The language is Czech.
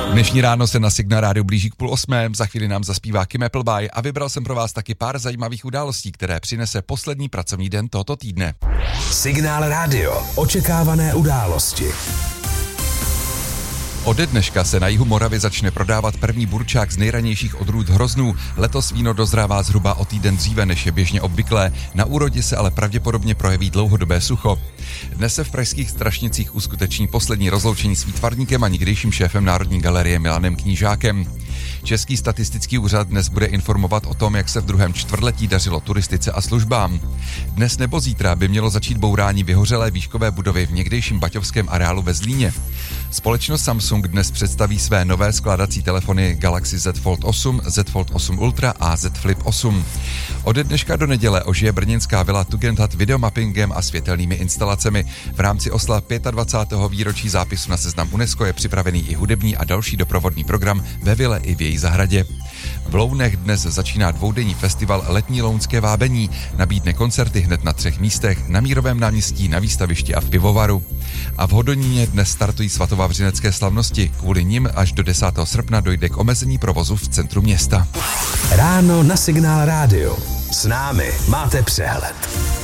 Dnešní ráno se na Signál rádiu blíží k 7:30, za chvíli nám zaspívá Kim Appleby a vybral jsem pro vás taky pár zajímavých událostí, které přinese poslední pracovní den tohoto týdne. Signál rádio, očekávané události. Ode dneška se na jihu Moravy začne prodávat první burčák z nejranějších odrůd hroznů. Letos víno dozrává zhruba o týden dříve, než je běžně obvyklé. Na úrodě se ale pravděpodobně projeví dlouhodobé sucho. Dnes se v pražských Strašnicích uskuteční poslední rozloučení s výtvarníkem a někdejším šéfem Národní galerie Milanem Knížákem. Český statistický úřad dnes bude informovat o tom, jak se v druhém čtvrtletí dařilo turistice a službám. Dnes nebo zítra by mělo začít bourání vyhořelé výškové budovy v někdejším baťovském areálu ve Zlíně. Společnost Samsung dnes představí své nové skládací telefony Galaxy Z Fold 8, Z Fold 8 Ultra a Z Flip 8. Ode dneška do neděle ožije brněnská vila Tugendhat videomappingem a světelnými instalacemi. V rámci oslav 25. výročí zápisu na seznam UNESCO je připravený i hudební a další doprovodný program ve vile i v její zahradě. V Lounech dnes začíná dvoudenní festival Letní lounské vábení. Nabídne koncerty hned na 3 místech, na Mírovém náměstí, na výstavišti a v pivovaru. A v Hodoníně dnes startují svatovavřinecké slavnosti. Kvůli nim až do 10. srpna dojde k omezení provozu v centru města. Ráno na Signál rádio. S námi máte přehled.